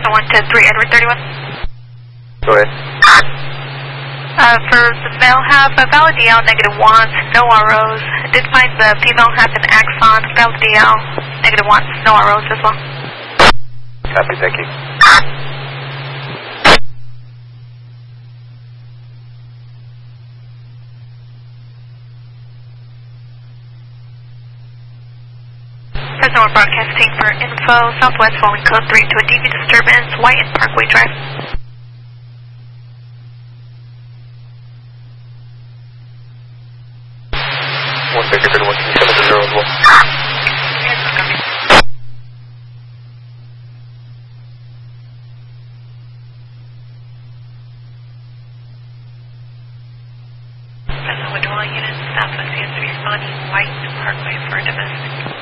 1 to 3 Edward 31. Go ahead. For the male half, valid DL, -1s, no ROs. Did find the female half an axon, valid DL, -1s, no ROs as well. Copy, thank you. Present, we're broadcasting for info, southwest following code 3 to a DV disturbance, White and Parkway Drive. One Baker 31, can you send us a 0 as well? Yes, copy. Present, withdrawal units, southwest units responding, White and Parkway for domestic.